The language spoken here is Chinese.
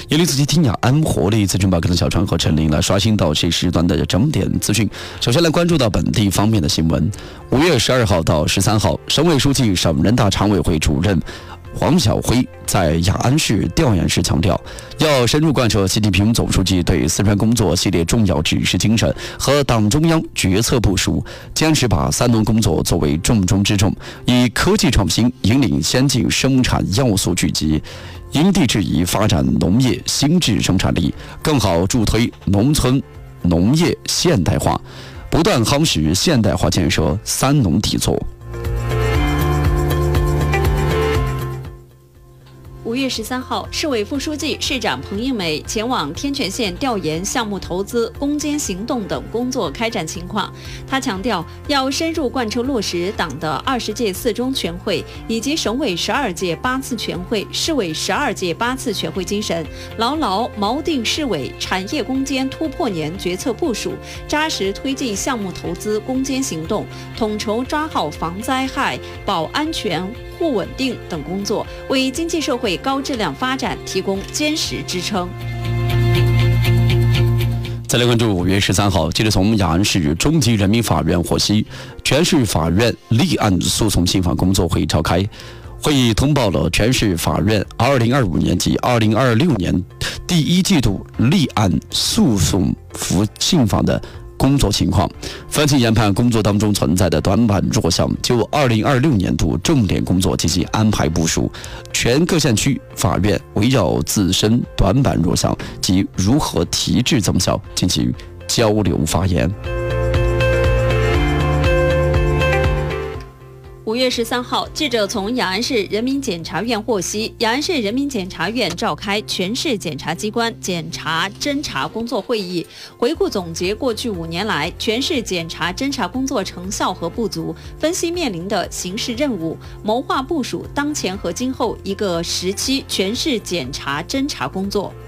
也立即听雅安活力资讯报，跟着小川和陈琳来刷新到这时段的整点资讯。首先来关注到本地方面的新闻。5月12号到13号，省委书记、省人大常委会主任黄晓辉在雅安市调研时强调，要深入贯彻习近平总书记对四川工作系列重要指示精神和党中央决策部署，坚持把三农工作作为重中之重，以科技创新引领先进生产要素聚集，因地制宜发展农业新质生产力，更好助推农村农业现代化，不断夯实现代化建设三农体作。 5月13号，市委副书记、市长彭应美前往天全县调研项目投资、攻坚行动等工作开展情况。他强调，要深入贯彻落实党的20届4中全会以及省委12届8次全会、市委12届8次全会精神，牢牢锚定市委产业攻坚突破年决策部署，扎实推进项目投资攻坚行动，统筹抓好防灾害、保安全、护稳定等工作，为经济社会高质量发展提供坚实支撑。 再来关注5月13号，记者从雅安市中级人民法院获悉，全市法院立案诉讼信访工作会议召开。会议通报了全市法院2025年及2026年第一季度立案诉讼信访的工作情况，分析研判工作当中存在的短板弱项，就2026年度重点工作进行安排部署。全各县区法院围绕自身短板弱项及如何提质增效进行交流发言。 5月13号，记者从雅安市人民检察院获悉，雅安市人民检察院召开全市检察机关检察侦查工作会议，回顾总结过去5年来全市检察侦查工作成效和不足，分析面临的刑事任务，谋划部署当前和今后一个时期全市检察侦查工作。